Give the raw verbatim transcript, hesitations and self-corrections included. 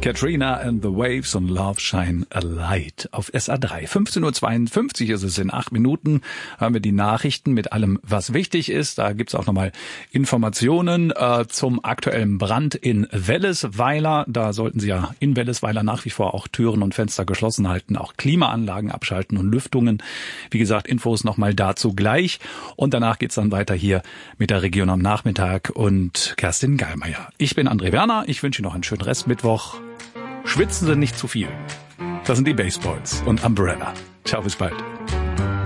Katrina and the Waves und Love Shine a Light auf S A drei. fünfzehn Uhr zweiundfünfzig ist es, in acht Minuten haben wir die Nachrichten mit allem, was wichtig ist. Da gibt's auch nochmal Informationen äh, zum aktuellen Brand in Wellesweiler. Da sollten Sie ja in Wellesweiler nach wie vor auch Türen und Fenster geschlossen halten, auch Klimaanlagen abschalten und Lüftungen. Wie gesagt, Infos nochmal dazu gleich. Und danach geht's dann weiter hier mit der Region am Nachmittag und Kerstin Gallmeier. Ich bin André Werner. Ich wünsche Ihnen noch einen schönen Restmittwoch. Schwitzen Sie nicht zu viel. Das sind die Baseballs und Umbrella. Ciao, bis bald.